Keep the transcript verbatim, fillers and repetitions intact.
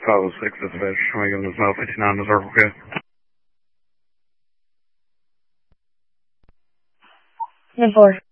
five oh six, dispatch. Am I giving this now fifty-nine to Circle K? ten four.